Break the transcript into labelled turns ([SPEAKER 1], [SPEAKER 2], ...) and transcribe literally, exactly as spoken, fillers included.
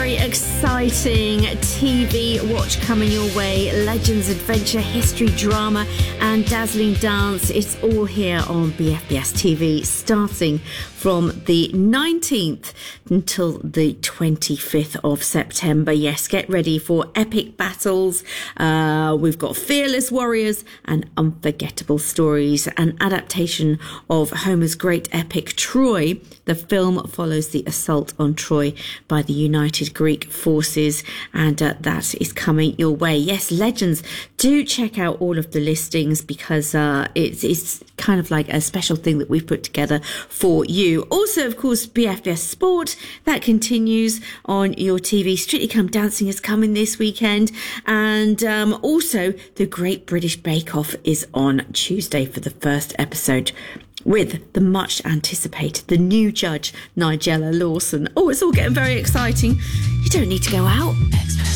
[SPEAKER 1] very exciting T V watch coming your way. Legends, adventure, history, drama and dazzling dance. It's all here on B F B S T V, starting from the nineteenth until the twenty-fifth of September. Yes, get ready for epic battles. Uh, we've got fearless warriors and unforgettable stories. An adaptation of Homer's great epic Troy. The film follows the assault on Troy by the United Greek forces, and uh, that is coming your way. Yes, Legends, do check out all of the listings because uh, it's, it's kind of like a special thing that we've put together for you. Also, of course, B F B S Sport, that continues on your T V. Strictly Come Dancing is coming this weekend, and um, also the Great British Bake Off is on Tuesday for the first episode, with the much anticipated, the new judge, Nigella Lawson. Oh, it's all getting very exciting. You don't need to go out. Express.